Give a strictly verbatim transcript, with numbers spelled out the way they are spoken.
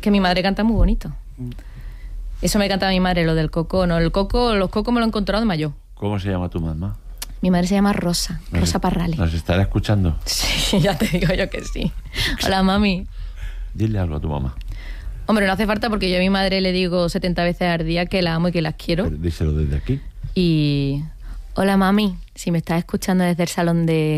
que mi madre canta muy bonito. Eso me canta mi madre, lo del coco. No, el coco, los cocos me lo he encontrado de mayor. ¿Cómo se llama tu mamá? Mi madre se llama Rosa, ¿Nos, Rosa Parrales. ¿Nos estará escuchando? Sí, ya te digo yo que sí. Hola, mami. Dile algo a tu mamá. Hombre, no hace falta porque yo a mi madre le digo setenta veces al día que la amo y que las quiero. Pero díselo desde aquí. Y... Hola, mami. Si me estás escuchando desde el salón de